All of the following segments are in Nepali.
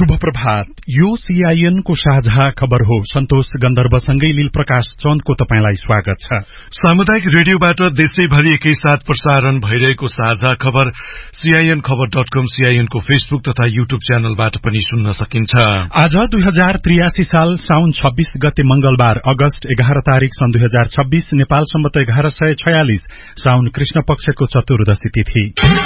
शुभ प्रभात। यो सीआईएन को साझा खबर हो। सन्तोष गन्धर्वसँगै लील प्रकाश चन्दको तपाईंलाई स्वागत छ। सामुदायिक रेडियोबाट देशैभरि एकैसाथ प्रसारण भइरहेको साझा खबर सीआईएन खबर.com, सीआईएन को फेसबुक तथा युट्युब च्यानलबाट पनि सुन्न सकिन्छ। आज 2083 साल साउन 26 गते मंगलबार, अगस्त 11 तारिक सन् 2026, नेपाल सम्वत 1146 साउन कृष्ण पक्षको चतुर्दशी तिथि।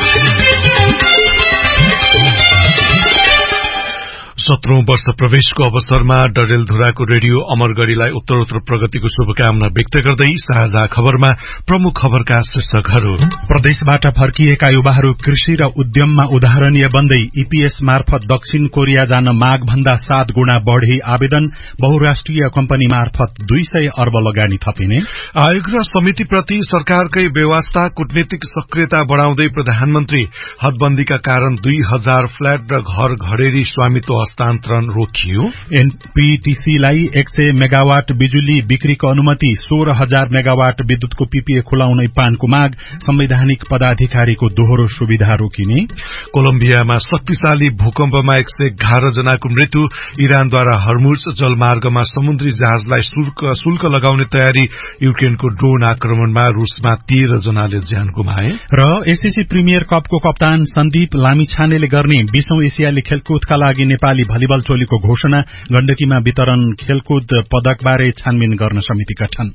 17औं वर्ष प्रवेशको अवसरमा डडेलधुराको रेडियो अमरगढ़ीलाई उत्तरोत्तर प्रगतिको शुभकामना व्यक्त गर्दै साझा खबरमा प्रमुख खबरका शीर्षकहरू। प्रदेशबाट फर्किएका युवाहरू कृषि र उद्यममा उदाहरणीय बन्दै ईपीएस मार्फत दक्षिण कोरिया जान माग भन्दा 7 गुणा बढ़ी आवेदन। बहुराष्ट्रिय कम्पनी मार्फत 200 अर्ब लगानी थपिने। आयोग र समितिप्रति सरकारकै व्यवस्था, कूटनीतिक सक्रियता बढ़ाउँदै प्रधानमन्त्री हदबन्दीका कारण 2000 फ्ल्याट र घर घरेरी स्वामित्व हस्तान्तरण रोकियो। एनपीटीसीलाई 100 मेगावाट बिजुली बिक्रीको अनुमति। 16,000 मेगावाट विद्युतको पीपीए खुलाउनै पानको माग। संवैधानिक पदाधिकारीको दोहोरो सुविधा रोकिने। कोलम्बियामा शक्तिशाली भूकम्पमा 111 जनाको मृत्यु। इरानद्वारा हर्मुज जलमार्गमा समुद्री जहाजलाई शुल्क लगाउने तयारी। युक्रेनको ड्रोन आक्रमणमा रूसमा 13 जनाले ज्यान गुमाए। र एसएससी प्रिमियर कपको कप्तान सन्दीप लामिछानेले गर्ने 20औं एसियाली खेलकुदका लागि नेपाली भलिबल टोलीको घोषणा। गण्डकीमा वितरण। खेलकुद पदकबारे छानबिन गर्न समिति गठन।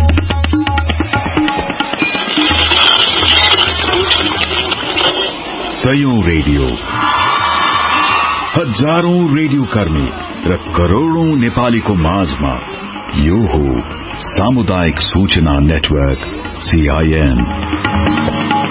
सयौं रेडियो, हजारौं रेडियो कर्मी र करोड़ौं नेपालीको माझमा यो हो सामुदायिक सूचना नेटवर्क सीआईएन।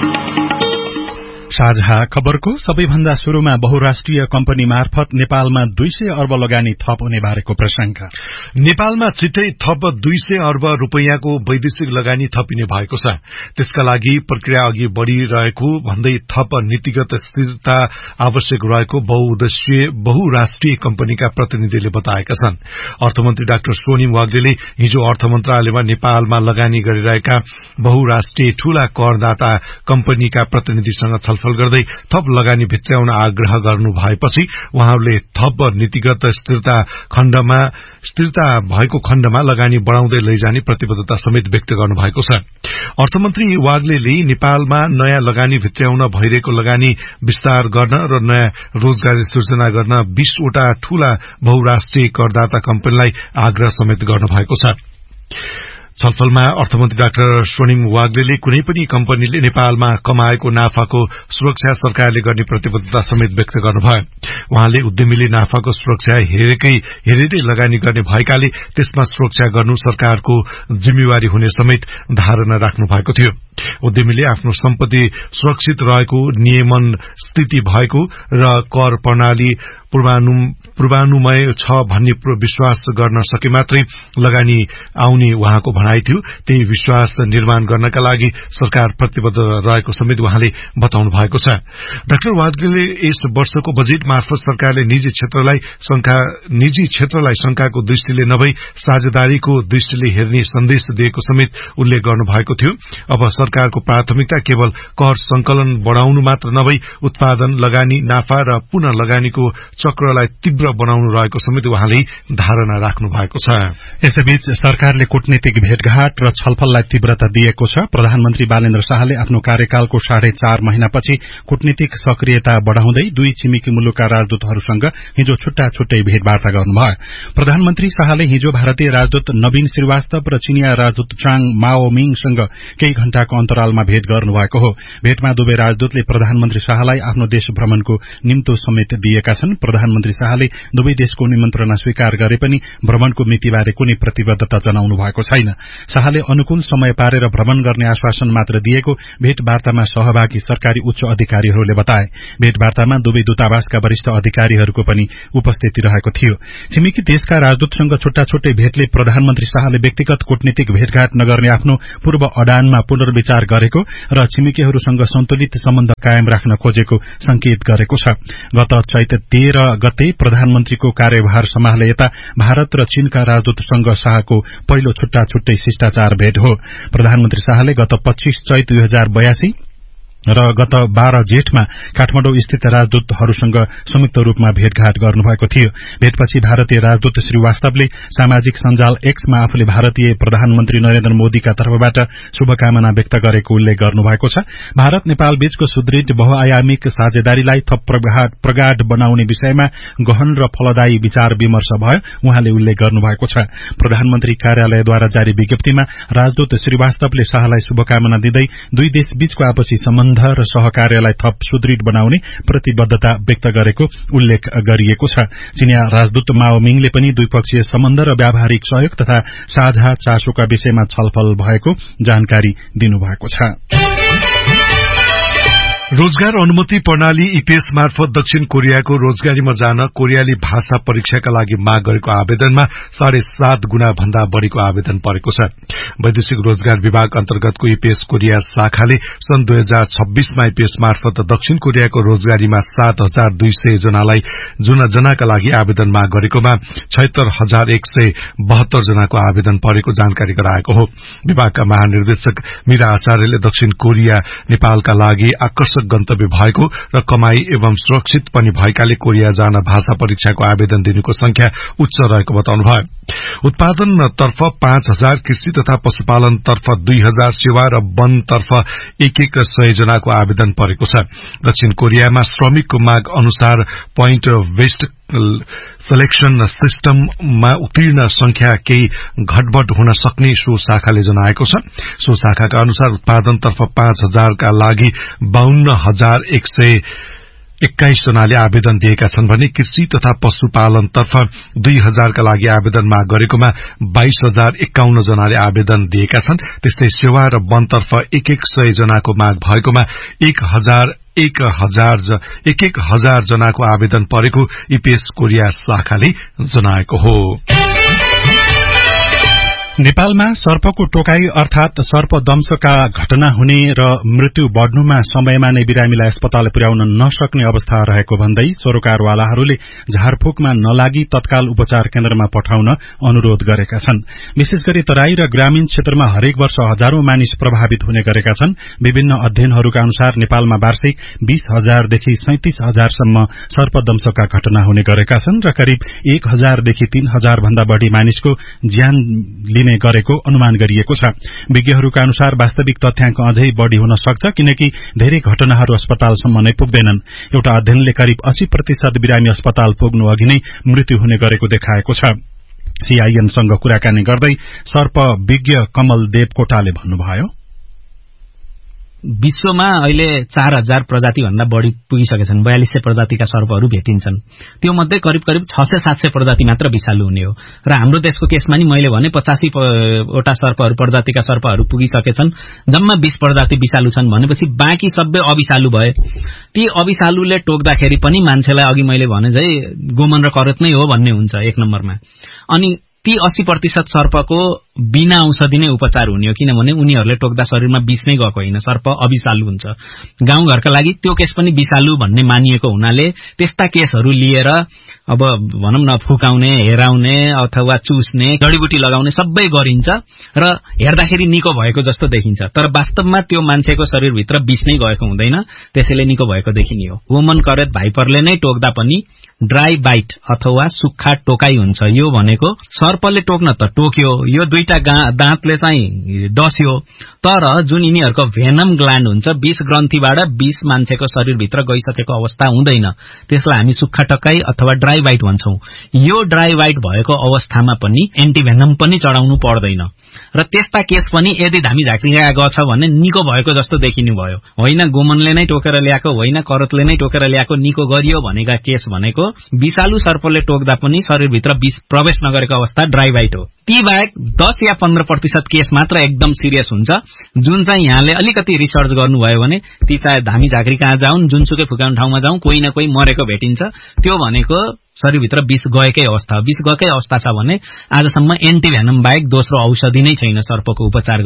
साझा खबरको सबैभन्दा शुरूमा बहुराष्ट्रिय कम्पनी मार्फत नेपालमा 200 अर्ब लगानी थप हुने बारेको प्रसंग। नेपालमा छिट्टै थप 200 अर्ब रुपैयाँको वैदेशिक लगानी थपिने भएको छ। त्यसका लागि प्रक्रिया अघि बढ़िरहेको भन्दै थप नीतिगत स्थिरता आवश्यक रहेको बहुराष्ट्रिय कम्पनीका प्रतिनिधिले बताएका छन्। अर्थमन्त्री डाक्टर सोनिम वाग्लेले हिजो अर्थ मन्त्रालयमा नेपालमा लगानी गरिरहेका बहुराष्ट्रिय ठूला करदाता कम्पनीका प्रतिनिधिसँग छलफल गर्दै थप लगानी भित्र्याउन आग्रह गर्नु भएपछि उहाँहरूले थप नीतिगत स्थिरता भएको खण्डमा लगानी बढ़ाउँदै लैजाने प्रतिबद्धता समेत व्यक्त गर्नु भएको छ। अर्थमन्त्री वाग्लेले नेपालमा नयाँ लगानी भित्र्याउन भइरहेको लगानी विस्तार गर्न र नयाँ रोजगारी सृजना गर्न 20 वटा ठूला बहुराष्ट्रिय करदाता कम्पनीलाई आग्रह समेत गर्नु भएको छ। छलफलमा अर्थमन्त्री डाक्टर सोनिम वाग्लेले कुनै पनि कम्पनीले नेपालमा कमाएको नाफाको सुरक्षा सरकारले गर्ने प्रतिबद्धता समेत व्यक्त गर्नुभयो। उहाँले उद्यमीले नाफाको सुरक्षा हेरेरै लगानी गर्ने भएकाले त्यसमा सुरक्षा गर्नु सरकारको जिम्मेवारी हुने समेत धारणा राख्नु भएको थियो। उद्यमीले आफ्नो सम्पत्ति सुरक्षित रहेको, नियमन स्थिति भएको र कर प्रणाली पूर्वानुमय छ भन्ने विश्वास गर्न सके मात्रै लगानी आउने उहाँको भनाइ थियो। त्यही विश्वास निर्माण गर्नका लागि सरकार प्रतिबद्ध रहेको समेत उहाँले बताउनु भएको छ। डाक्टर वाग्लेले यस वर्षको बजेट मार्फत सरकारले निजी क्षेत्रलाई शंकाको दृष्टिले नभई साझेदारीको दृष्टिले हेर्ने सन्देश दिएको समेत उल्लेख गर्नु भएको थियो। अब सरकारको प्राथमिकता केवल कर संकलन बढ़ाउनु मात्र नभई उत्पादन, लगानी, नाफा र पुनः लगानीको चक्रलाई तीव्र बनाउनु रहेको समेत उहाँले धारणा राख्नु भएको छ। यसैबीच सरकारले कूटनीतिक भेटघाट र छलफललाई तीव्रता दिएको छ। प्रधानमन्त्री बालेन्द्र शाहले आफ्नो कार्यकालको 4.5 महिनापछि कूटनीतिक सक्रियता बढ़ाउँदै दुई छिमेकी मुलुकका राजदूतहरूसँग हिजो छुट्टा छुट्टै भेटवार्ता गर्नुभयो। प्रधानमन्त्री शाहले हिजो भारतीय राजदूत नवीन श्रीवास्तव र चिनिया राजदूत चाङ माओमिङसँग केही घण्टाको अन्तरालमा भेट गर्नुभएको हो। भेटमा दुवै राजदूतले प्रधानमन्त्री शाहलाई आफ्नो देश भ्रमणको निम्तो समेत दिएका छन्। प्रधानमन्त्री शाहले दुवै देशको निमन्त्रणा स्वीकार गरे पनि भ्रमणको मितिबारे कुनै प्रतिबद्धता जनाउनु भएको छैन। शाहले अनुकूल समय पारेर भ्रमण गर्ने आश्वासन मात्र दिएको भेटवार्तामा सहभागी सरकारी उच्च अधिकारीहरूले बताए। भेटवार्तामा दुवै दूतावासका वरिष्ठ अधिकारीहरूको पनि उपस्थिति रहेको थियो। छिमेकी देशका राजदूतसँग छुट्टा छुट्टै भेटले प्रधानमन्त्री शाहले व्यक्तिगत कूटनीतिक भेटघाट नगर्ने आफ्नो पूर्व अडानमा पुनर्विचार गरेको र छिमेकीहरूसँग सन्तुलित सम्बन्ध कायम राख्न खोजेको संकेत गरेको छ। गत चैत 13 गते प्रधानमन्त्रीको कार्यभार सम्हाले यता भारत र चीनका राजदूतसँग शाहको पहिलो छुट्टा छुट्टै शिष्टाचार भेट हो। प्रधानमन्त्री शाहले गत 25 चैत 2082 र गत 12 जेठमा काठमाडौँ स्थित राजदूतहरूसँग संयुक्त रूपमा भेटघाट गर्नुभएको थियो। भेटपछि भारतीय राजदूत श्रीवास्तवले सामाजिक सञ्जाल एक्समा आफूले भारतीय प्रधानमन्त्री नरेन्द्र मोदीका तर्फबाट शुभकामना व्यक्त गरेको उल्लेख गर्नुभएको छ। भारत नेपाल बीचको सुदृढ बहुआयामिक साझेदारीलाई थप प्रगाढ बनाउने विषयमा गहन र फलदायी विचार विमर्श भयो, उहाँले उल्लेख गर्नुभएको छ। प्रधानमन्त्री कार्यालयद्वारा जारी विज्ञप्तिमा राजदूत श्रीवास्तवले शाहलाई शुभकामना दिँदै दुई देश बीचको आपसी सम्बन्ध र सहकार्यलाई थप सुदृढ बनाउने प्रतिबद्धता व्यक्त गरेको उल्लेख गरिएको छ। चिनिया राजदूत माओ मिङले पनि द्विपक्षीय सम्बन्ध र व्यावहारिक सहयोग तथा साझा चासोका विषयमा छलफल भएको जानकारी दिनुभएको छ। रोजगार अनुमति प्रणाली ईपीएस मार्फत दक्षिण कोरियाको रोजगारीमा जान कोरियाली भाषा परीक्षाका लागि माग गरेको आवेदनमा 7.5 गुणा भन्दा बढ़ीको आवेदन परेको छ। वैदेशिक रोजगार विभाग अन्तर्गतको ईपीएस कोरिया शाखाले सन् 2026 मा ईपीएस मार्फत दक्षिण कोरियाको रोजगारीमा 7,200 जनाका लागि आवेदन माग गरेकोमा 76,172 जनाको आवेदन परेको जानकारी गराएको हो। विभागका महानिर्देशक मीरा आचार्यले दक्षिण कोरिया नेपालका लागि आकर्षक गन्तव्य भएको र कमाई एवं सुरक्षित पनि भएकाले कोरिया जान भाषा परीक्षाको आवेदन दिनुको संख्या उच्च रहेको बताउनुभयो। उत्पादनतर्फ 5,000, कृषि तथा पशुपालनतर्फ 2,000, सेवा र वनतर्फ 100 जनाको आवेदन परेको छ। दक्षिण कोरियामा श्रमिकको माग अनुसार पोइन्ट वेस्ट सेलेक्सन सिस्टममा उत्तीर्ण संख्या केही घटबड हुन सक्ने सो शाखाले जनाएको छ। सो शाखाका अनुसार उत्पादनतर्फ 5,000 का लागि 52,121 जनाले आवेदन दिएका छन् भने कृषि तथा पशुपालनतर्फ 2,000 का लागि आवेदन माग गरेकोमा 22,051 जनाले आवेदन दिएका छन्। त्यस्तै सेवा र वनतर्फ 100 जनाको माग भएकोमा 1,000 जनाको आवेदन परेको ईपीएस कोरिया शाखाले जनाएको हो। नेपालमा सर्पको टोकाई अर्थात सर्पदंशका घटना हुने र मृत्यु बढ़नुमा समयमा नै बिरामीलाई अस्पताल पुर्याउन नसक्ने अवस्था रहेको भन्दै सरोकारवालाहरूले झारफूकमा नलागी तत्काल उपचार केन्द्रमा पठाउन अनुरोध गरेका छन्। विशेष गरी तराई र ग्रामीण क्षेत्रमा हरेक वर्ष हजारौं मानिस प्रभावित हुने गरेका छन्। विभिन्न अध्ययनहरूका अनुसार नेपालमा वार्षिक 20,000 देखि 37,000 सम्म सर्पदंशका घटना हुने गरेका छन् र करिब 1,000 देखि 3,000 भन्दा बढ़ी मानिसको ज्यान गरेको अनुमान गरिएको छ। विज्ञहरूका अनुसार वास्तविक तथ्याङ्क अझै बढ़ी हुन सक्छ, किनकि धेरै घटनाहरू अस्पतालसम्म नै पुग्दैनन्। एउटा अध्ययनले करिब 80% बिरामी अस्पताल पुग्नु अघि नै मृत्यु हुने गरेको देखाएको छ। सीआईएनसँग कुराकानी गर्दै सर्प विज्ञ कमल देवकोटाले भन्नुभयो, विश्वमा अहिले 4,000 प्रजाति भन्दा बढ़ी पुगिसकेछन्। 4200 प्रजातिका सर्पहरू भेटिन्छन्। त्यो मध्ये करिब 600-700 प्रजाति मात्र विषालु हुने हो र हाम्रो देशको केसमा नि मैले भने 85 वटा प्रजातिका सर्पहरू पुगिसकेछन्। जम्मा 20 प्रजाति विषालु छन् भनेपछि बाँकी सबै अविषालु भए। ती अविषालुले टोक्दाखेरि पनि मान्छेलाई अघि मैले भने झै गोमन र करत नै हो भन्ने हुन्छ एक नम्बरमा। अनि ती 80% सर्पको बिना औषधि नै उपचार हुने हो, किनभने उनीहरूले टोक्दा शरीरमा विष नै गएको होइन, सर्प अविषालु हुन्छ। गाउँघरका लागि त्यो केस पनि विषालु भन्ने मानिएको हुनाले त्यस्ता केसहरू लिएर अब भनौं न फुकाउने, हेराउने अथवा चुस्ने, जडीबुटी लगाउने सबै गरिन्छ र हेर्दाखेरि निको भएको जस्तो देखिन्छ, तर वास्तवमा त्यो मान्छेको शरीरभित्र विष नै गएको हुँदैन, त्यसैले निको भएको देखिने हो। वुमन करेट भाइपरले नै टोक्दा पनि ड्राई बाइट अथवा सुक्खा टोकाई हुन्छ। यो भनेको सर्पले टोक्न त टोक्यो, यो दुईटा दाँतले चाहिँ डस्यो, तर जुन यिनीहरूको भेनम ग्ल्यान्ड हुन्छ, विष ग्रन्थीबाट विष मान्छेको शरीरभित्र गइसकेको अवस्था हुँदैन, त्यसलाई हामी सुक्खा टोकाई अथवा ड्राई बाइट भन्छौं। यो ड्राई बाइट भएको अवस्थामा पनि एन्टिभेनम पनि चढाउनु पर्दैन र त्यस्ता केस पनि यदि धामी झाँक्रीका गछ भने निको भएको जस्तो देखिनु भयो। होइन गोमनले नै टोकेर ल्याएको, होइन करतले नै टोकेर ल्याएको, निको गरियो भनेका केस भनेको विषालु सर्पले टोक्दा पनि शरीरभित्र विष प्रवेश नगरेको अवस्था ड्राई बाइट हो। ती बाहेक 10 या 15% केस मात्र एकदम सिरियस हुन्छ, जुन चाहिँ यहाँले अलिकति रिसर्च गर्नुभयो भने ती चाहे धामी झाँक्री कहाँ जाउन्, जुनसुकै फुकाउने ठाउँमा जाउँ, कोही न कोही मरेको भेटिन्छ। त्यो भनेको शरीरभित्र विष गएकै अवस्था। विष गएकै अवस्था छ भने आजसम्म एन्टिभेनम बाहेक दोस्रो औषधि नै छैन सर्पको उपचार गर्ने।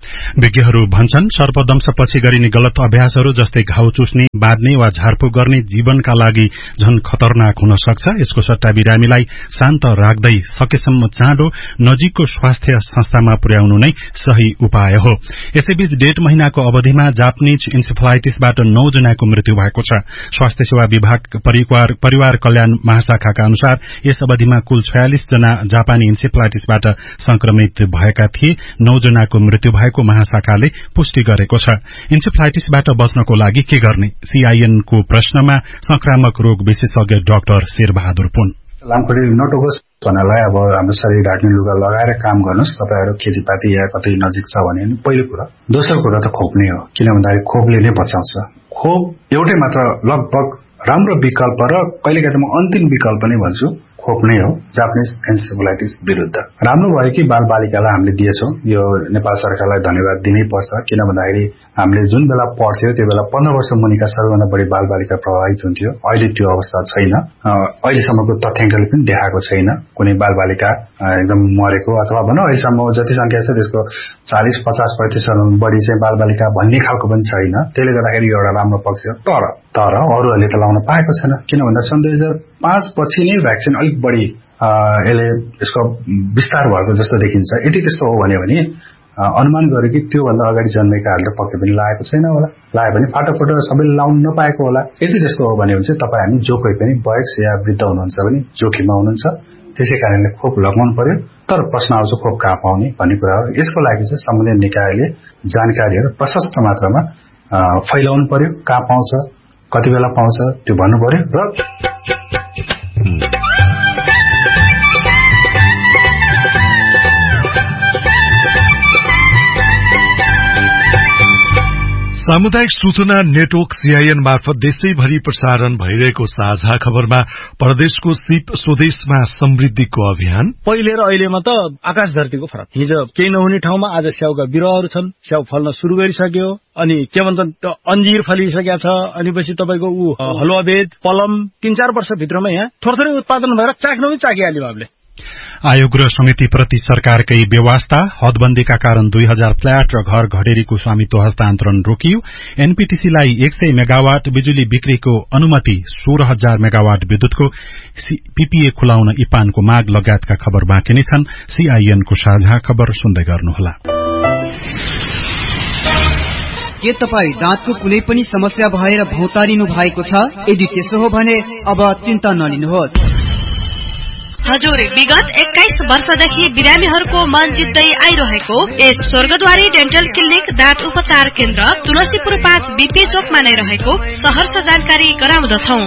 विज्ञहरू भन्छन् सर्पदंशपछि गरिने गलत अभ्यासहरू जस्तै घाउ चुस्ने, बाँध्ने वा झारफूक गर्ने जीवनका लागि झन खतरनाक हुन सक्छ। यसको सट्टा बिरामीलाई शान्त राख्दै सकेसम्म चाँडो नजिकको स्वास्थ्य संस्थामा पुर्याउनु नै सही उपाय हो। यसैबीच 1.5 महिनाको अवधिमा जापानीज इन्सेफलाइटिसबाट 9 जनाको मृत्यु भएको छ। स्वास्थ्य सेवा विभाग परिवार कल्याण महाशाखाका अनुसार यस अवधिमा कुल 46 जना जापानी इन्सेफलाइटिसबाट संक्रमित भएका थिए। 9 जनाको मृत्यु भएको महाशाखाले पुष्टि गरेको छ। इन्सेफलाइटिसबाट बच्नको लागि के गर्ने? सीआईएन को प्रश्नमा संक्रामक रोग विशेषज्ञ डाक्टर शेरबहादुर पुन। लामखुट्टे नटोकोस् भन्नलाई अब हाम्रो शरीर ढाक्ने लुगा लगाएर काम गर्नुस्। तपाईहरु खेतीपाती या कतै नजिक छ भने पहिलो कुरा। दोस्रो कुरा त खोप नै हो, किन भन्दाखेरि खोपले नै बचाउँछ। खोप एउटै मात्र लगभग राम्रो विकल्प र कहिलेकाहीँ त म अन्तिम विकल्प नै भन्छु, खोप नै हो जापानीज एन्सेफलाइटिस विरुद्ध। राम्रो भयो कि बालबालिकालाई हामीले दिएछौं। यो नेपाल सरकारलाई धन्यवाद दिनै पर्छ, किन भन्दाखेरि हामीले जुन बेला पढ्थ्यौ त्यो बेला 15 वर्ष मुनिका सबैभन्दा बढी बालबालिका प्रभावित हुन्थ्यो। अहिले त्यो अवस्था छैन। अहिलेसम्मको तथ्याङ्कले पनि देखाएको छैन कुनै बालबालिका एकदम मरेको, अथवा भनौं अहिलेसम्म जति संख्या छ त्यसको 40-50% बढी चाहिँ बालबालिका भन्ने खालको पनि छैन। त्यसले गर्दाखेरि एउटा राम्रो पक्ष हो। तर अरूहरूले त लाउन पाएको छैन, किन भन्दा सन् 2005 पछि नै भ्याक्सिन अलिक बढी यसको विस्तार भएको जस्तो देखिन्छ। यदि त्यस्तो हो भने अनुमान गरे कि त्यो भन्दा अगाडि जन्मेकाहरूले पक्कै पनि लागेको छैन होला, लाग्यो भने फाटाफुट सबैले लाउन नपाएको होला। यदि त्यस्तो हो भने चाहिँ तपाईँ हामी जो कोही पनि वयस्क या वृद्ध हुनुहुन्छ भने जोखिममा हुनुहुन्छ, त्यसै कारणले खोप लगाउनु पर्यो। तर प्रश्न आउँछ खोप कहाँ पाउने भन्ने कुरा हो। यसको लागि चाहिँ सम्बन्धित निकायले जानकारीहरू प्रशस्त मात्रामा फैलाउनु पर्यो। कहाँ पाउँछ, कति बेला पाउँछ त्यो भन्नु पर्यो। र सामुदायिक सूचना नेटवर्क सीआईएन मार्फत देशैभरि प्रसारण भइरहेको साझा खबरमा प्रदेशको सिप स्वदेशमा समृद्धिको अभियान। पहिले र अहिलेमा त आकाश धरतीको फरक। हिजो केही नहुने ठाउँमा आज स्याउका बिरुवाहरू छन्, स्याउ फल्न सुरु गरिसक्यो। अनि के भन्छन् अन्जीर फलिसकेको छ। अनि पछि तपाईको हलुवा बेद, पलम 3-4 वर्ष भित्रमा यहाँ थोरै उत्पादन भएर चाख्न पनि चाखिहाल्यो हामीले। आयोग र समिति प्रति सरकारकै व्यवस्था। हदबन्दीका कारण 2000 फ्ल्याट र घर घडेरीको स्वामित्व हस्तान्तरण रोकियो। एनपीटीसीलाई 100 मेगावाट बिजुली बिक्रीको अनुमति। 16000 मेगावाट विद्युतको पीपीए खुलाउन इपानको माग लगायतका खबर बाँकी नै छन्। सीआईएनको साझा खबर सुन्दै गर्नुहोला। के तपाई दाँतको कुनै पनि समस्या भएर भौतारिनु भएको छ? यदि त्यसो हो भने अब चिन्ता नलिनुहोस्। हजुर, विगत 21 वर्षदेखि बिरामीहरूको मन जित्दै आइरहेको यस स्वर्गद्वारी डेन्टल क्लिनिक दाँत उपचार केन्द्र तुलसीपुर 5 बीपी चोकमा नै रहेको सहर्ष जानकारी गराउँदछौं।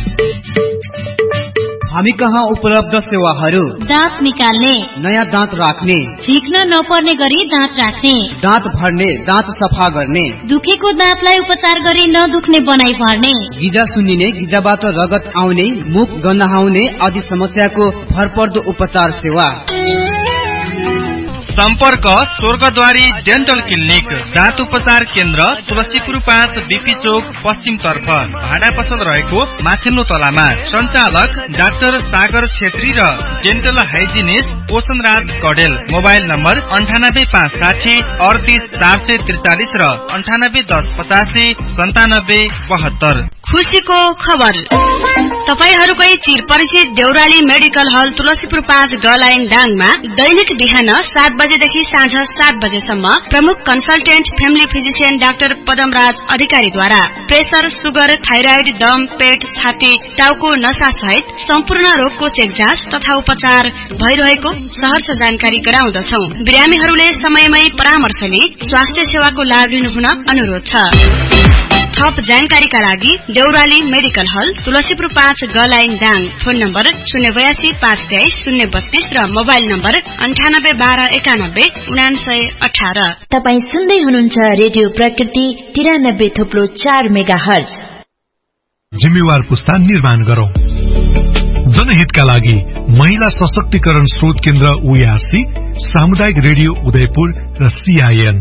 हामी कहाँ उपलब्ध सेवाहरू: दाँत निकाल्ने, नयाँ दाँत राख्ने, झिक्न नपर्ने गरी दाँत राख्ने, दाँत भर्ने, दाँत सफा गर्ने, दुखेको दाँतलाई उपचार गरी नदुख्ने बनाइ भर्ने, गिजा सुन्निने, गिजाबाट रगत आउने, मुख गन्हाउने आदि समस्याको भरपर्दो उपचार सेवा। सम्पर्क स्वर्गद्वारी डेन्टल क्लिनिक दाँत उपचार केन्द्र तुलसीपुर 5 बीपी चोक पश्चिम तर्फ भाडा पसल रहेको माथिल्लो तलामा। सञ्चालक डाक्टर सागर छेत्री र dental hygienist पोषणराज Kadel. Mobile number 98560 38443 र 9810859772। खुसीको खबर, तपाईहरुकै चिर परिचित देउराली मेडिकल हल तुलसीपुर 5 गलाइन डाङमा दैनिक बिहान 7 बजेदेखि साँझ 7 बजेसम्म प्रमुख consultant family physician doctor Padamraj अधिकारीद्वारा प्रेसर, सुगर, थाइराइड, दम, पेट, छाती, टाउको नसा सहित सम्पूर्ण रोगको चेक जाँच तथा उपचार भइरहेको सहर्ष जानकारी गराउँदछौ। बिरामीहरूले समयमै परामर्श लिई स्वास्थ्य सेवाको लाभ लिनुहुन अनुरोध छ। थप जानकारीका लागि देउराली मेडिकल हल तुलसीपुर 5 गलाइन डाङ। फोन नम्बर 082 523 032 र मोबाइल नम्बर 9812919918। तपाई सुन्दै हुनुहुन्छ रेडियो प्रकृति 93.4 मेगाहर्ज। जिम्मेवार पुस्ता निर्माण गरौं। जनहितका लागि महिला सशक्तिकरण स्रोत केन्द्र उआरसी, सामुदायिक रेडियो उदयपुर र सीआईएन।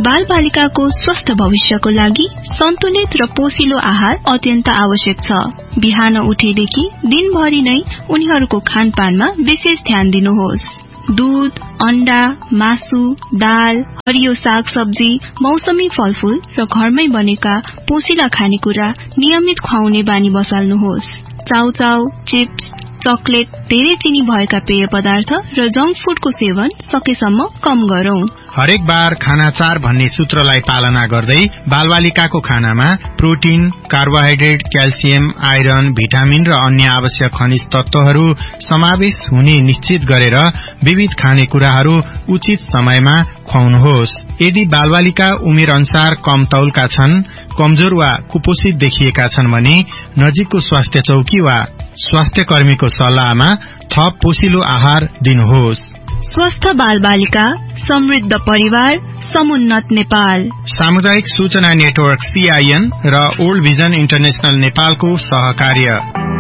बालबालिकाको स्वस्थ भविष्यको लागि सन्तुलित र पोषिलो आहार अत्यन्त आवश्यक छ। बिहान उठेदेखि दिनभरि नै उनीहरूको खानपानमा विशेष ध्यान दिनुहोस्। दूध, अण्डा, मासु, दाल, हरियो साग सब्जी, मौसमी फलफूल र घरमै बनेका पोषिला खानेकुरा नियमित खुवाउने बानी बसाल्नुहोस्। चाउचाउ, चिप्स, चकलेट, धेरै चिनी भएका पेय पदार्थ र जंक फूडको सेवन सकेसम्म कम गरौं। हरेक बार खाना 4 भन्ने सूत्रलाई पालना गर्दै बालबालिकाको खानामा protein, carbohydrate, calcium, iron, vitamin र अन्य आवश्यक खनिज तत्वहरू समावेश हुने निश्चित गरेर विविध खानेकुराहरू उचित समयमा खुवाउनुहोस्। यदि बालबालिका उमेर अनुसार कम तौलका छन्, कमजोर वा कुपोषित देखिएका छन् भने नजिकको स्वास्थ्य चौकी वा स्वास्थ्य कर्मीको सल्लाहमा थप पोषिलो आहार दिनुहोस्। स्वस्थ बालबालिका, समृद्ध परिवार, समुन्नत नेपाल। सामुदायिक सूचना नेटवर्क CIN र ओल्ड भिजन इन्टरनेशनल नेपालको सहकार्य।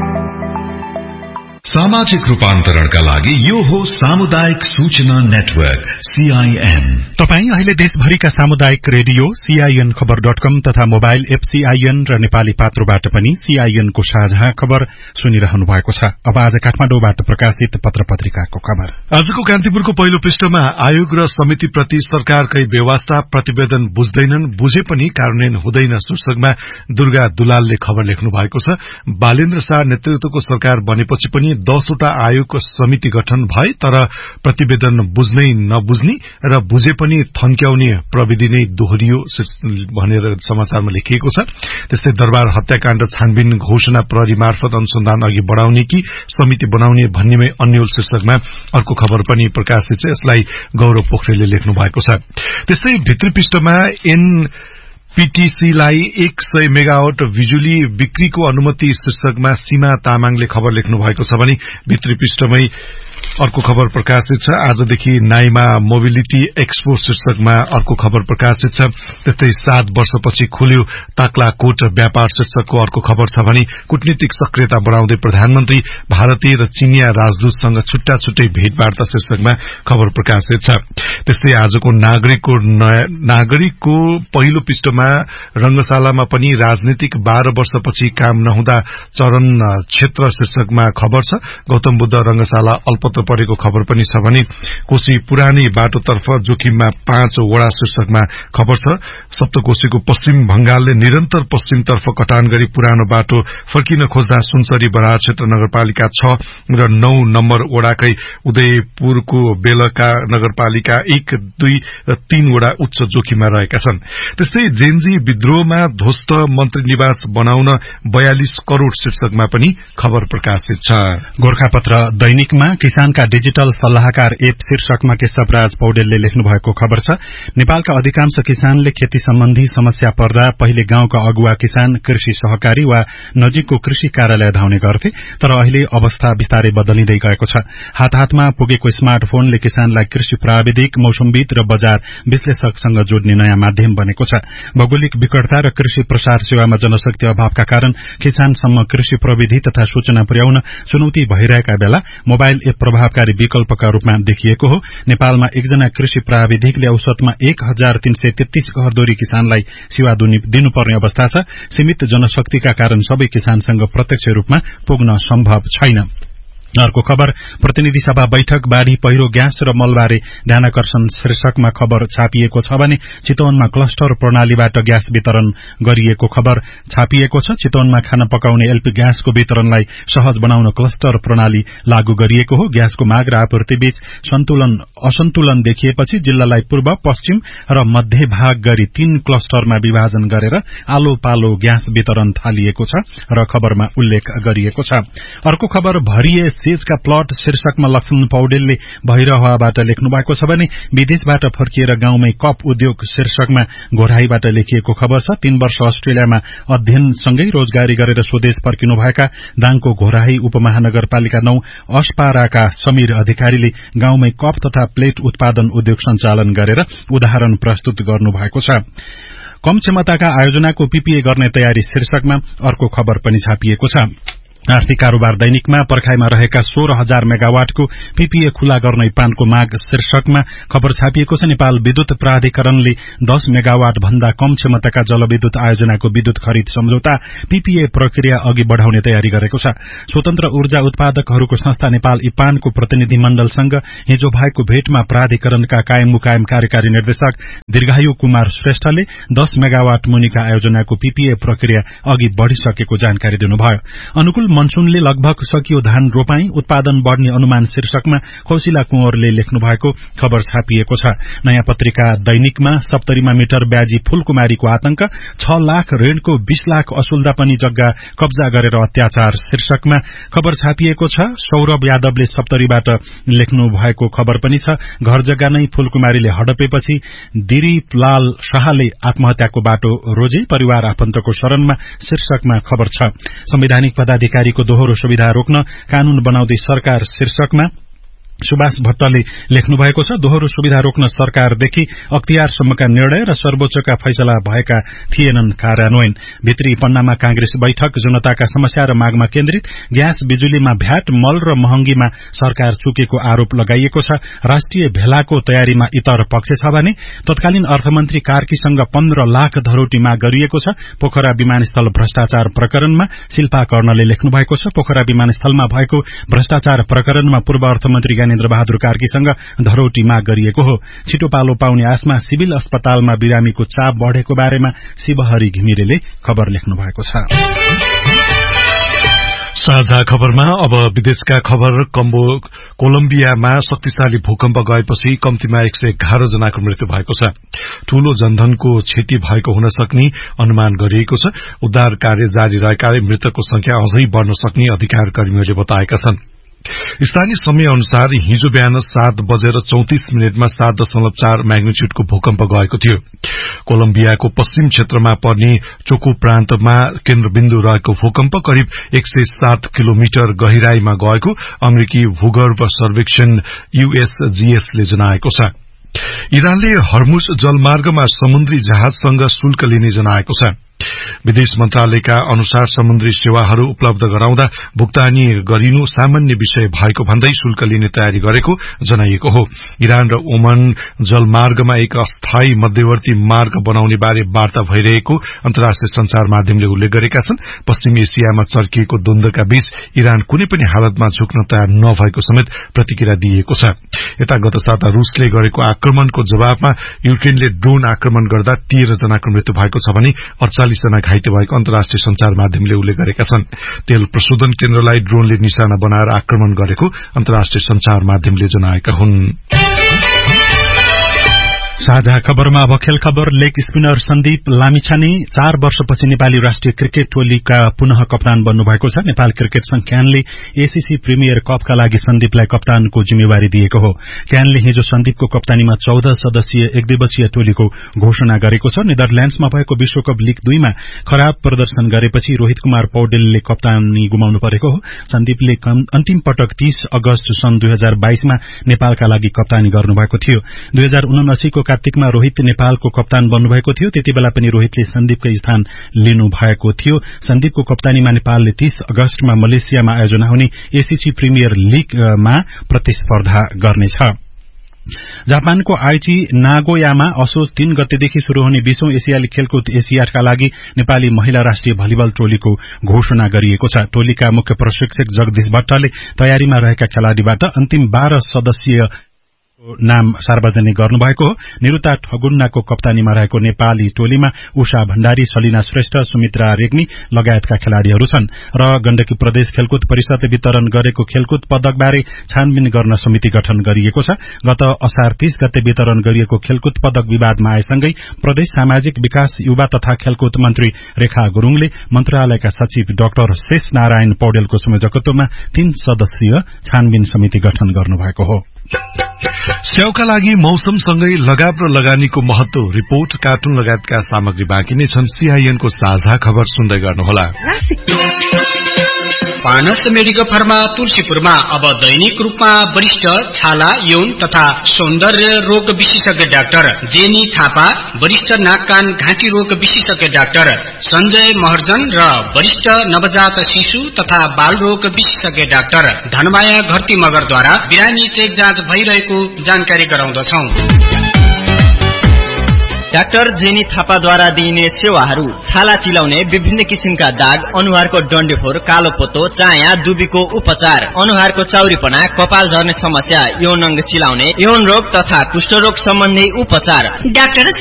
सामाजिक रूपान्तरणका लागि यो हो सामुदायिक सूचना नेटवर्क CIN। तपाई अहिले देशभरिका सामुदायिक रेडियो CINखबर.com तथा मोबाइल एप CIN र नेपाली पात्रोबाट पनि CIN को साझा खबर सुनिरहनु भएको छ। अब आज काठमाडौँबाट प्रकाशित पत्र-पत्रिकाको खबर। आजको कान्तिपुरको पहिलो पृष्ठमा आयोग र समितिप्रति सरकारकै व्यवस्था, प्रतिवेदन बुझ्दैनन्, बुझे पनि कार्यान्वयन हुँदैन शीर्षकमा दुर्गा दुलालले खबर लेख्नु भएको छ। बालेन्द्र शाह नेतृत्वको सरकार बनेपछि पनि 10 वटा आयोगको समिति गठन भए, तर प्रतिवेदन बुझ्नै नबुझ्ने र बुझे पनि थन्क्याउने प्रविधि नै दोहोरियो भनेर समाचारमा लेखिएको छ। त्यस्तै दरबार हत्याकाण्ड छानबिन घोषणा प्रहरी मार्फत अनुसन्धान अघि बढ़ाउने कि समिति बनाउने भन्नेमै अन्यल शीर्षकमा अर्को खबर पनि प्रकाशित छ। यसलाई गौरव पोखरेलले लेख्नु भएको छ। त्यस्तै भित्री पृष्ठमा PTCलाई 100 मेगावाट बिजुली बिक्रीको अनुमति शीर्षकमा सीमा तामाङले खबर लेख्नु भएको छ भने भित्री पृष्ठमै अर्को खबर प्रकाशित छ। आजदेखि नाइमा मोबिलिटी एक्सपो शीर्षकमा अर्को खबर प्रकाशित छ। त्यस्तै 7 वर्षपछि खुल्यो ताक्लाकोट व्यापार शीर्षकको अर्को खबर छ भने कूटनीतिक सक्रियता बढ़ाउँदै प्रधानमन्त्री भारतीय र चीनिया राजदूतसँग छुट्टा छुट्टै भेटवार्ता शीर्षकमा खबर प्रकाशित छ। त्यस्तै आजको नागरिकको पहिलो पृष्ठमा रंगशालामा पनि राजनीतिक 12 वर्षपछि काम नहुँदा चरण क्षेत्र शीर्षकमा खबर छ। गौतम बुद्ध रंगशाला अल्पत्र परेको खबर पनि छ भने कोशी पुरानै बाटोतर्फ जोखिममा 5 वडा शीर्षकमा खबर छ। सप्तकोशीको पश्चिम बंगालले निरन्तर पश्चिमतर्फ कटान गरी पुरानो बाटो फर्किन खोज्दा सुनसरी बरार क्षेत्र नगरपालिका 6 र 9 नम्बर वडाकै उदयपुरको बेलका नगरपालिका 1, 2 र 3 वडा उच्च जोखिममा रहेका छन्। त्यस्तै जेनजी विद्रोहमा ध्वस्त मन्त्री निवास बनाउन 42 करोड़ शीर्षकमा पनि खबर प्रकाशित छ। गोरखापत्र दैनिकमा किसानका डिजिटल सल्लाहकार एप शीर्षकमा केशवराज पौडेलले लेख्नु भएको खबर छ। नेपालका अधिकांश किसानले खेती सम्बन्धी समस्या पर्दा पहिले गाउँका अगुवा किसान, कृषि सहकारी वा नजिकको कृषि कार्यालय धाउने गर्थे, तर अहिले अवस्था बिस्तारै बदलिँदै गएको छ। हातमा पुगेको स्मार्टफोनले किसानलाई कृषि प्राविधिक, मौसमविद र बजार विश्लेषकसँग जोड्ने नयाँ माध्यम बनेको छ। भौगोलिक विकटता र कृषि प्रसार सेवामा जनशक्ति अभावका कारण किसानसम्म कृषि प्रविधि तथा सूचना पुर्याउन चुनौती भइरहेका बेला मोबाइल एप प्रभावकारी विकल्पका रूपमा देखिएको हो। नेपालमा एकजना कृषि प्राविधिकले औसतमा 1333 घरधुरी किसानलाई सेवा दिनुपर्ने अवस्था छ। सीमित जनशक्तिका कारण सबै किसानसँग प्रत्यक्ष रूपमा पुग्न सम्भव छैन। अर्को खबर प्रतिनिधि सभा बैठक, बाढ़ी, पहिरो, ग्यास र मलबारे ध्यानाकर्षण शीर्षकमा खबर छापिएको छ भने चितवनमा क्लस्टर प्रणालीबाट ग्यास वितरण गरिएको खबर छापिएको छ। चितवनमा खाना पकाउने एलपी ग्यासको वितरणलाई सहज बनाउन क्लस्टर प्रणाली लागू गरिएको हो। ग्यासको माग र आपूर्तिबीच असन्तुलन देखिएपछि जिल्लालाई पूर्व, पश्चिम र मध्य भाग गरी 3 क्लस्टरमा विभाजन गरेर आलो पालो ग्यास वितरण थालिएको छ र खबरमा उल्लेख गरिएको छ। अर्को खबर भरिए सेजका प्लट शीर्षकमा लक्ष्मण पौडेलले भैरहवाबाट लेख्नु भएको छ भने विदेशबाट फर्किएर गाउँमै कप उद्योग शीर्षकमा घोराईबाट लेखिएको खबर छ। 3 वर्ष अस्ट्रेलियामा अध्ययनसँगै रोजगारी गरेर स्वदेश फर्किनुभएका दाङको घोराई उपमहानगरपालिका 9 अस्पाराका समीर अधिकारीले गाउँमै कप तथा प्लेट उत्पादन उद्योग सञ्चालन गरेर उदाहरण प्रस्तुत गर्नुभएको छ। कम क्षमताका आयोजनाको पीपीए गर्ने तयारी शीर्षकमा अर्को खबर पनि छापिएको छ। आर्थिक कारोबार दैनिकमा पर्खाइमा रहेका 16,000 मेगावाटको पीपीए खुला गर्न इपानको माग शीर्षकमा खबर छापिएको छ। नेपाल विद्युत प्राधिकरणले 10 मेगावाट भन्दा कम क्षमताका जलविद्युत आयोजनाको विद्युत खरिद सम्झौता पीपीए प्रक्रिया अघि बढ़ाउने तयारी गरेको छ। स्वतन्त्र ऊर्जा उत्पादकहरूको संस्था नेपाल इपानको प्रतिनिधि मण्डलसँग हिजो भएको भेटमा प्राधिकरणका कायम मुकायम कार्यकारी निर्देशक दीर्घायु कुमार श्रेष्ठले 10 मेगावाट मुनिका आयोजनाको पीपीए प्रक्रिया अघि बढ़िसकेको जानकारी दिनुभयो। अनुकूल मनसूनले लगभग सकियो धान रोपाई, उत्पादन बढ़ने अनुमान शीर्षकमा कौशिला कुँवरले लेख्नु भएको खबर छापिएको छ। नयाँ पत्रिका दैनिकमा सप्तरीमा मिटर ब्याजी फूलकुमारीको आतंक, 6 लाख ऋणको 20 लाख असुल्दा पनि जग्गा कब्जा गरेर अत्याचार शीर्षकमा खबर छापिएको छ। सौरभ यादवले सप्तरीबाट लेख्नु भएको खबर पनि छ। घर जग्गा नै फूलकुमारीले हडपेपछि दिलीपलाल शाहले आत्महत्याको बाटो रोजे, परिवार आफन्तको शरणमा शीर्षकमा खबर छ। संवैधानिक पदाधिकारीको दोहोरो सुविधा रोक्न कानून बनाउँदै सरकार शीर्षकमा सुभाष भट्टले लेख्नु भएको छ। दोहोरो सुविधा रोक्न सरकारदेखि अख्तियारसम्मका निर्णय र सर्वोच्चका फैसला भएका थिएनन् कार्यान्वयन। भित्री पन्नामा कांग्रेस बैठक जनताका समस्या र मागमा केन्द्रित, ग्यास बिजुलीमा भ्याट, मल र महँगीमा सरकार चुकेको आरोप लगाइएको छ। राष्ट्रिय भेलाको तयारीमा इतर पक्ष छ भने तत्कालीन अर्थमन्त्री कार्कीसँग 15 लाख धरोटी माग गरिएको छ। पोखरा विमानस्थल भ्रष्टाचार प्रकरणमा शिल्पा कर्णले लेख्नु भएको छ। पोखरा विमानस्थलमा भएको भ्रष्टाचार प्रकरणमा पूर्व अर्थमन्त्री ज्ञानेन्द्र बहादुर कार्कीसँग धरोटी माग गरिएको हो। छिटो पालो पाउने आशमा सिभिल अस्पतालमा बिरामीको चाप बढ़ेको बारेमा शिवहरी घिमिरेले खबर लेख्नु भएको छ। साझा खबरमा अब विदेशका खबर। कोलम्बियामा शक्तिशाली भूकम्प गएपछि कम्तीमा 111 जनाको मृत्यु भएको छ। ठूलो जनधनको क्षति भएको हुन सक्ने अनुमान गरिएको छ। उद्धार कार्य जारी रहेकाले मृतकको संख्या अझै बढ़न सक्ने अधिकार कर्मीहरूले बताएका छन्। स्थानीय समय अनुसार हिजो बिहान 7:34 7.4 म्याग्निट्युडको भूकम्प गएको थियो। कोलम्बियाको पश्चिम क्षेत्रमा पर्ने चोको प्रान्तमा केन्द्रबिन्दु रहेको भूकम्प करिब 107 किलोमिटर गहिराईमा गएको अमेरिकी भूगर्भ सर्वेक्षण USGS ले जनाएको छ। इरानले हर्मुज जलमार्गमा समुद्री जहाजसँग शुल्क लिने जनाएको छ। विदेश मन्त्रालयका अनुसार समुद्री सेवाहरू उपलब्ध गराउँदा भुक्तानी गरिनु सामान्य विषय भएको भन्दै शुल्क लिने तयारी गरेको जनाइएको हो। इरान र ओमान जलमार्गमा एक अस्थायी मध्यवर्ती मार्ग बनाउने बारे वार्ता भइरहेको अन्तर्राष्ट्रिय संचार माध्यमले उल्लेख गरेका छन्। पश्चिम एसियामा चर्किएको द्वन्द्वका बीच इरान कुनै पनि हालतमा झुक्न तयार नभएको समेत प्रतिक्रिया दिएको छ। यता गत साता रूसले गरेको आक्रमणको जवाफमा युक्रेनले ड्रोन आक्रमण गर्दा 13 जनाको मृत्यु भएको छ भने 48 जना घाइते भएको अन्तर्राष्ट्रिय संचार माध्यमले उल्लेख गरेका छन्। तेल प्रशोधन केन्द्रलाई ड्रोनले निशाना बनाएर आक्रमण गरेको अन्तर्राष्ट्रिय संचार माध्यमले जनाएका हुन्। साझा खबरमा अब खेल खबर। लेग स्पिनर सन्दीप लामिछाने 4 वर्षपछि नेपाली राष्ट्रिय क्रिकेट टोलीका पुनः कप्तान बन्नुभएको छ। नेपाल क्रिकेट संघ क्यानले एसीसी प्रिमियर कपका लागि सन्दीपलाई कप्तानको जिम्मेवारी दिएको हो। क्यानले हिजो सन्दीपको कप्तानीमा 14 सदस्यीय एकदिवसीय टोलीको घोषणा गरेको छ। नेदरल्याण्ड्समा भएको विश्वकप लीग 2 मा खराब प्रदर्शन गरेपछि रोहित कुमार पौडेलले कप्तानी गुमाउनु परेको हो। सन्दीपले अन्तिम पटक 30 अगस्त सन् 2022 मा नेपालका लागि कप्तानी गर्नुभएको थियो। 2079 को कार्तिकमा रोहित नेपालको कप्तान बन्नुभएको थियो। त्यतिबेला पनि रोहितले सन्दीपकै स्थान लिनु भएको थियो। सन्दीपको कप्तानीमा नेपालले 30 अगस्तमा मलेसियामा आयोजना हुने एसीसी प्रिमियर लीगमा प्रतिस्पर्धा गर्नेछ। जापानको आइची नागोयामा असोज 3 गतेदेखि शुरू हुने 20औं एसियाली खेलकुद एसियाडका लागि नेपाली महिला राष्ट्रिय भलिबल टोलीको घोषणा गरिएको छ। टोलीका मुख्य प्रशिक्षक जगदीश भट्टले तयारीमा रहेका खेलाड़ीबाट अन्तिम 12 सदस्यीय नाम सार्वजनिक गर्नुभएको हो। निरुता ठगुन्नाको कप्तानीमा रहेको नेपाली टोलीमा उषा भण्डारी, सलिना श्रेष्ठ, सुमित्रा रेग्मी लगायतका खेलाड़ीहरू छन्। र गण्डकी प्रदेश खेलकुद परिषदले वितरण गरेको खेलकुद पदकबारे छानबिन गर्न समिति गठन गरिएको छ। गत असार 30 गते वितरण गरिएको खेलकुद पदक विवादमा आएसँगै प्रदेश सामाजिक विकास, युवा तथा खेलकुद मन्त्री रेखा गुरूङले मन्त्रालयका सचिव डाक्टर शेष नारायण पौडेलको संयोजकत्वमा 3 सदस्यीय छानबिन समिति गठन गर्नुभएको हो। स्याउका लागि मौसमसँगै लगाव र लगानीको महत्व, रिपोर्ट, कार्टुन लगायतका सामग्री बाँकी नै छन्। सीआईएनको साझा खबर सुन्दै गर्नुहोला। पानस मेडिकल फार्मा तुलसीपुरमा अब दैनिक रूपमा वरिष्ठ छाला यौन तथा सौन्दर्य रोग विशेषज्ञ डाक्टर जेनी थापा, वरिष्ठ नाक कान घाँटी रोग विशेषज्ञ डाक्टर सञ्जय महर्जन र वरिष्ठ नवजात शिशु तथा बाल रोग विशेषज्ञ डाक्टर धनमाया घरती मगरद्वारा बिरामी चेक जाँच भइरहेको जानकारी गराउँदछौं। डाक्टर जेनी थापाद्वारा दिइने सेवाहरू छाला चिलाउने, विभिन्न किसिमका दाग, अनुहारको डन्डेफोर, कालोपोतो, चाया, दुबीको उपचार, अनुहारको चाउरीपना, कपाल झर्ने समस्या, यौन अंग चिलाउने, यौन रोग तथा कुष्ठरोग सम्बन्धी उपचार। डाक्टर